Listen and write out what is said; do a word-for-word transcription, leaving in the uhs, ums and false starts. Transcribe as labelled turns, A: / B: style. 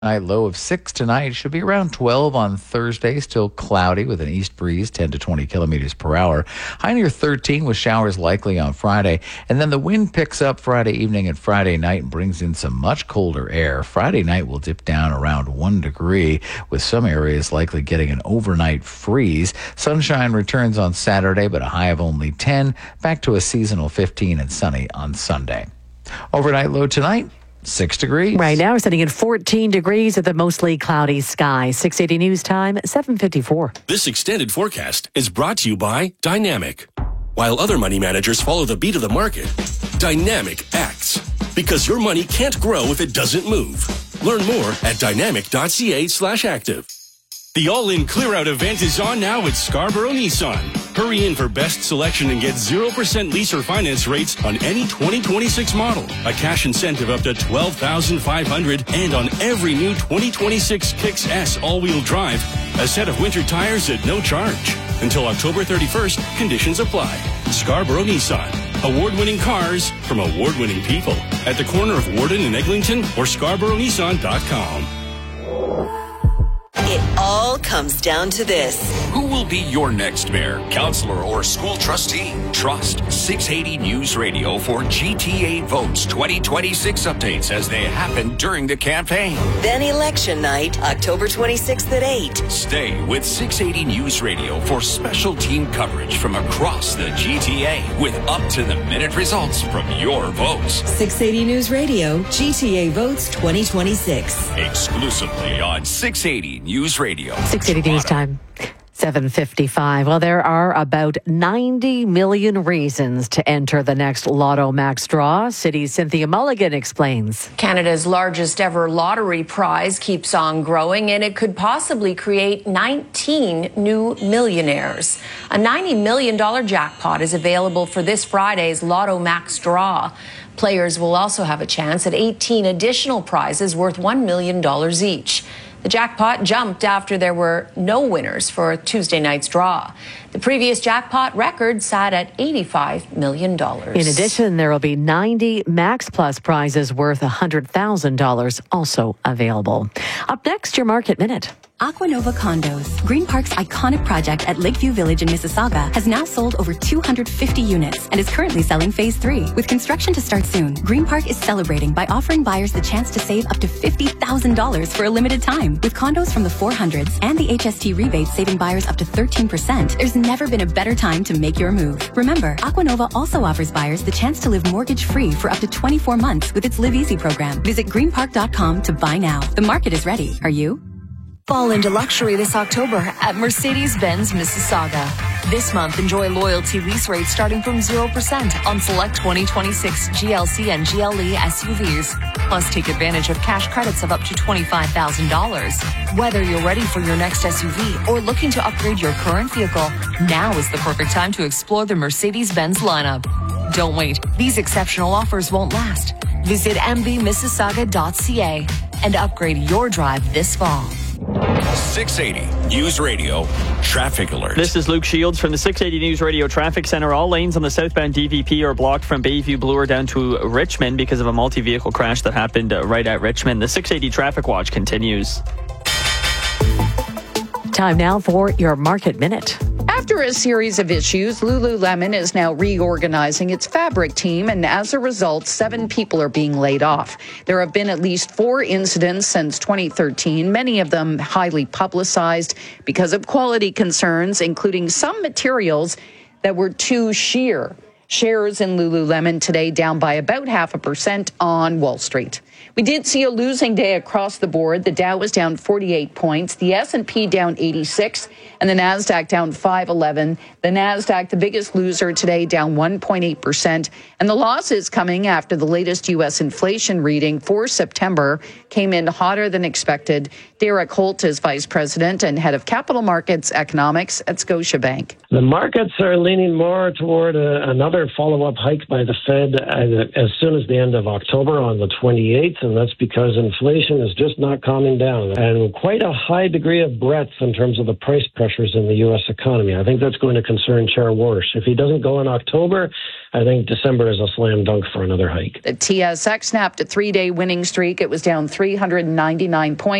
A: Night low of six tonight. Should be around twelve on Thursday. Still cloudy with an east breeze, ten to twenty kilometers per hour. High near thirteen with showers likely on Friday. And then the wind picks up Friday evening and Friday night and brings in some much colder air. Friday night will dip down around one degree with some areas likely getting an overnight freeze. Sunshine returns on Saturday, but a high of only ten. Back to a seasonal fifteen and sunny on Sunday. Overnight low tonight. Six degrees.
B: Right now, we're sitting at fourteen degrees at the mostly cloudy sky. six eighty News Time, seven fifty-four.
C: This extended forecast is brought to you by Dynamic. While other money managers follow the beat of the market, Dynamic acts. Because your money can't grow if it doesn't move. Learn more at dynamic.ca slash active. The all-in clear-out event is on now at Scarborough Nissan. Hurry in for best selection and get zero percent lease or finance rates on any twenty twenty-six model. A cash incentive up to twelve thousand five hundred dollars and on every new twenty twenty-six Kicks S all-wheel drive. A set of winter tires at no charge. Until October thirty-first, conditions apply. Scarborough Nissan. Award-winning cars from award-winning people. At the corner of Warden and Eglinton or scarborough nissan dot com.
D: It all comes down to this.
E: Who will be your next mayor, councillor, or school trustee? Trust six eighty News Radio for G T A Votes twenty twenty-six updates as they happen during the campaign.
D: Then election night, October twenty-sixth at eight.
E: Stay with six eighty News Radio for special team coverage from across the G T A with up-to-the-minute results from your votes.
D: six eighty News Radio, G T A Votes twenty twenty-six.
E: Exclusively on six eighty News Radio.
B: six eighty News Time. seven fifty-five. Well, there are about ninety million reasons to enter the next Lotto Max draw. City's Cynthia Mulligan explains.
F: Canada's largest ever lottery prize keeps on growing, and it could possibly create nineteen new millionaires. A ninety million dollars jackpot is available for this Friday's Lotto Max draw. Players will also have a chance at eighteen additional prizes worth one million dollars each. The jackpot jumped after there were no winners for Tuesday night's draw. The previous jackpot record sat at eighty-five million dollars.
B: In addition, there will be ninety Max Plus prizes worth one hundred thousand dollars also available. Up next, your Market Minute.
G: Aquanova Condos, Green Park's iconic project at Lakeview Village in Mississauga, has now sold over two hundred fifty units and is currently selling phase three. With construction to start soon, Green Park is celebrating by offering buyers the chance to save up to fifty thousand dollars for a limited time. With condos from the four hundreds and the H S T rebates saving buyers up to thirteen percent, there's never been a better time to make your move. Remember, Aquanova also offers buyers the chance to live mortgage-free for up to twenty-four months with its Live Easy program. Visit green park dot com to buy now. The market is ready. Are you?
H: Fall into luxury this October at Mercedes-Benz Mississauga. This month, enjoy loyalty lease rates starting from zero percent on select twenty twenty-six G L C and G L E S U Vs. Plus, take advantage of cash credits of up to twenty-five thousand dollars. Whether you're ready for your next S U V or looking to upgrade your current vehicle, now is the perfect time to explore the Mercedes-Benz lineup. Don't wait. These exceptional offers won't last. Visit m b mississauga dot c a and upgrade your drive this fall.
E: six eighty News Radio Traffic Alert.
I: This is Luke Shields from the six eighty News Radio Traffic Center. All lanes on the southbound D V P are blocked from Bayview Bloor down to Richmond because of a multi-vehicle crash that happened right at Richmond. The six eighty Traffic Watch continues.
B: Time now for your Market Minute.
J: After a series of issues, Lululemon is now reorganizing its fabric team, and as a result, seven people are being laid off. There have been at least four incidents since twenty thirteen, many of them highly publicized because of quality concerns, including some materials that were too sheer. Shares in Lululemon today down by about half a percent on Wall Street. We did see a losing day across the board. The Dow was down forty-eight points, the S and P down eighty-six, and the NASDAQ down five eleven. The NASDAQ, the biggest loser today, down one point eight percent. And the loss is coming after the latest U S inflation reading for September came in hotter than expected. Derek Holt is Vice President and Head of Capital Markets Economics at Scotiabank.
K: The markets are leaning more toward a, another another follow-up hike by the Fed as soon as the end of October on the twenty-eighth, and that's because inflation is just not calming down. And quite a high degree of breadth in terms of the price pressures in the U S economy. I think that's going to concern Chair Warsh. If he doesn't go in October, I think December is a slam dunk for another hike.
J: The T S X snapped a three-day winning streak. It was down three hundred ninety-nine points.